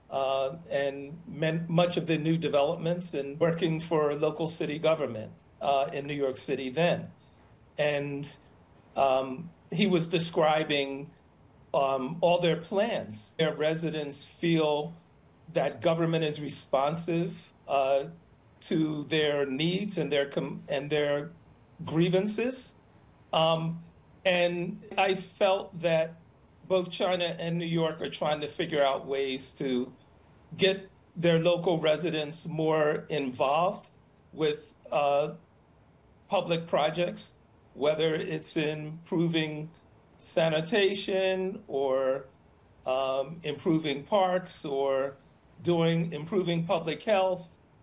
and much of the new developments and working for local city government in New York City then. And he was describing all their plans. Their residents feel that government is responsive to their needs and their grievances. And I felt that both China and New York are trying to figure out ways to get their local residents more involved with public projects, whether it's improving sanitation or improving parks or improving public health,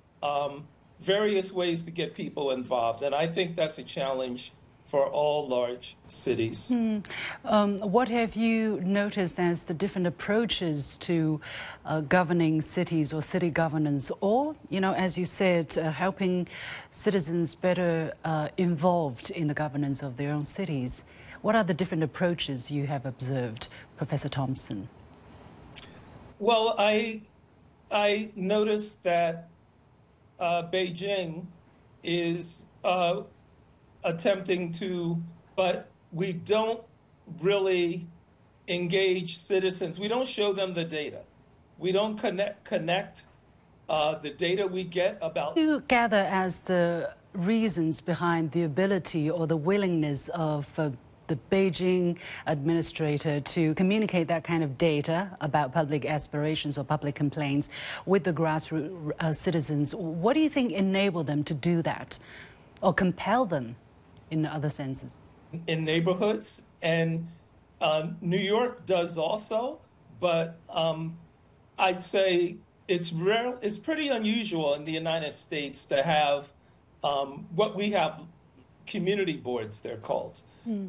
various ways to get people involved. And I think that's a challenge for all large cities. What have you noticed as the different approaches to governing cities or city governance, or, as you said, helping citizens better involved in the governance of their own cities? What are the different approaches you have observed, Professor Thompson? Well, I noticed that Beijing is attempting to, but we don't really engage citizens. We don't show them the data. We don't connect the data we get about. What do you gather as the reasons behind the ability or the willingness of the Beijing administrator to communicate that kind of data about public aspirations or public complaints with the grassroots citizens? What do you think enabled them to do that, or compel them in other senses? In neighborhoods, and New York does also, but I'd say it's rare. It's pretty unusual in the United States to have what we have, community boards, they're called.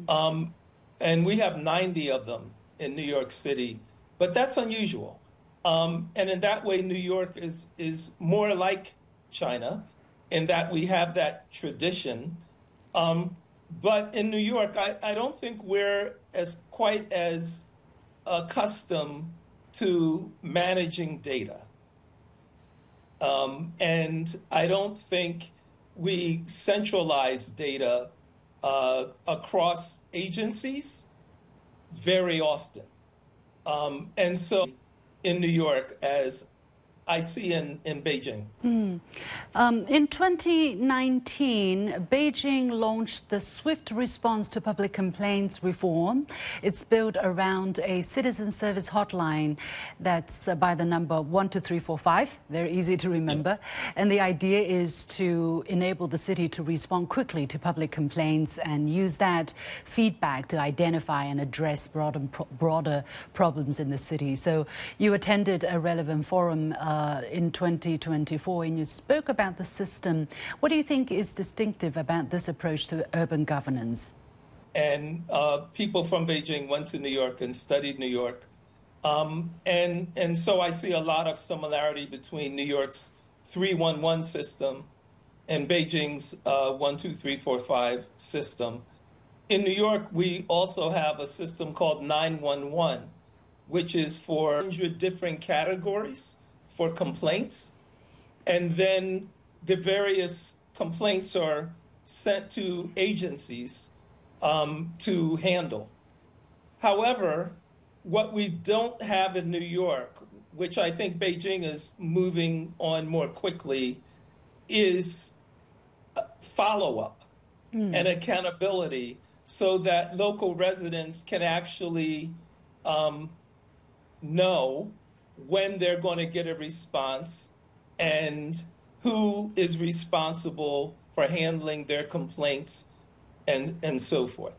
And we have 90 of them in New York City, but that's unusual. And in that way, New York is more like China in that we have that tradition. But in New York, I don't think we're quite as accustomed to managing data. And I don't think we centralize data across agencies very often. And so in New York, as I see in Beijing. In 2019, Beijing launched the Swift Response to Public Complaints Reform. It's built around a citizen service hotline that's by the number 12345, very easy to remember. Yeah. And the idea is to enable the city to respond quickly to public complaints and use that feedback to identify and address broader problems in the city. So you attended a relevant forum in 2024, and you spoke about the system. What do you think is distinctive about this approach to urban governance? And people from Beijing went to New York and studied New York. And so I see a lot of similarity between New York's 311 system and Beijing's 12345 system. In New York, we also have a system called 911, which is for 100 different categories for complaints, and then the various complaints are sent to agencies to handle. However, what we don't have in New York, which I think Beijing is moving on more quickly, is follow-up and accountability so that local residents can actually know when they're going to get a response and who is responsible for handling their complaints and so forth.